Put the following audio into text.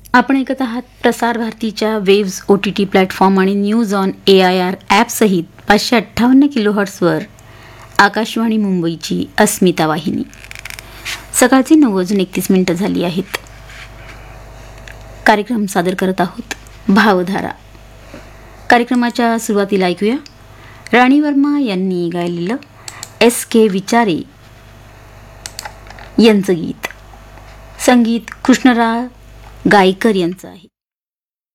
आपण ऐकत आहात प्रसार भारतीच्या वेव्ज OTT प्लॅटफॉर्म आणि न्यूज ऑन AIR ॲपसहित 558 किलोहर्ट्झवर आकाशवाणी मुंबईची अस्मिता वाहिनी. सकाळची 9:31 झाली आहेत. कार्यक्रम सादर करत आहोत भावधारा. कार्यक्रमाच्या सुरुवातीला ऐकूया राणी वर्मा यांनी गायलेलं SK विचारे यांचं गीत. संगीत कृष्णराव गायकर यांचं आहे.